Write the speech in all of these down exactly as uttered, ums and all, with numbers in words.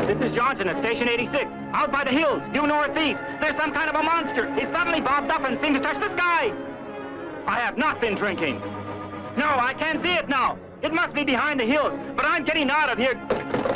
This is Johnson at Station eighty-six. Out by the hills, due northeast. There's some kind of a monster. It suddenly bobbed up and seemed to touch the sky. I have not been drinking. No, I can't see it now. It must be behind the hills, but I'm getting out of here.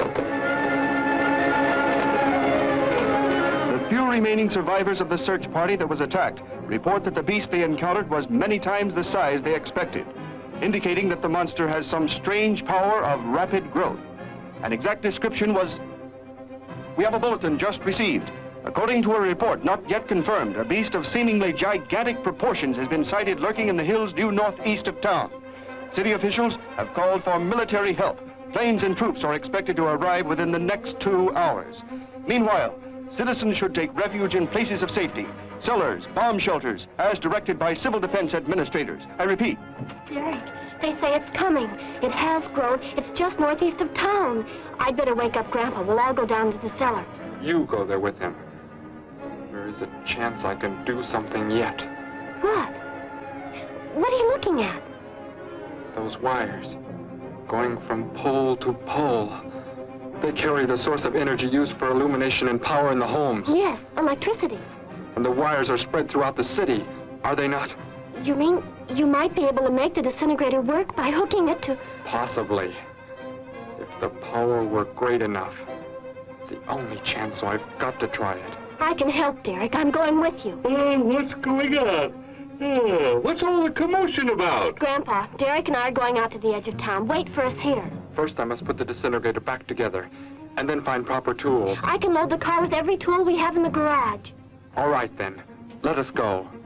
The few remaining survivors of the search party that was attacked report that the beast they encountered was many times the size they expected, indicating that the monster has some strange power of rapid growth. An exact description was... We have a bulletin just received. According to a report not yet confirmed, a beast of seemingly gigantic proportions has been sighted lurking in the hills due northeast of town. City officials have called for military help. Planes and troops are expected to arrive within the next two hours. Meanwhile, citizens should take refuge in places of safety, cellars, bomb shelters, as directed by civil defense administrators. I repeat. Derek, they say it's coming. It has grown. It's just northeast of town. I'd better wake up Grandpa. We'll all go down to the cellar. You go there with him. There is a chance I can do something yet. What? What are you looking at? Those wires, going from pole to pole. They carry the source of energy used for illumination and power in the homes. Yes, electricity. And the wires are spread throughout the city, are they not? You mean you might be able to make the disintegrator work by hooking it to... Possibly. If the power were great enough. It's the only chance, so I've got to try it. I can help, Derek. I'm going with you. Oh, what's going on? Oh, what's all the commotion about? Grandpa, Derek and I are going out to the edge of town. Wait for us here. First, I must put the disintegrator back together, and then find proper tools. I can load the car with every tool we have in the garage. All right, then. Let us go.